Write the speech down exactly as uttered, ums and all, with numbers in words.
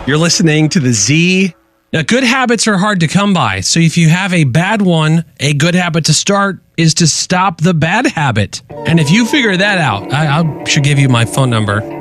You're listening to the Z. Now, good habits are hard to come by. So if you have a bad one, a good habit to start is to stop the bad habit. And if you figure that out, I, I should give you my phone number.